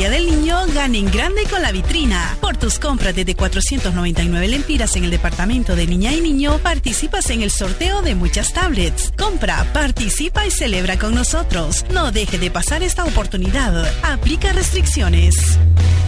Día del Niño, gana en grande con la vitrina. Por tus compras desde 499 lempiras en el departamento de niña y niño, participas en el sorteo de muchas tablets. Compra, participa y celebra con nosotros. No deje de pasar esta oportunidad. Aplica restricciones.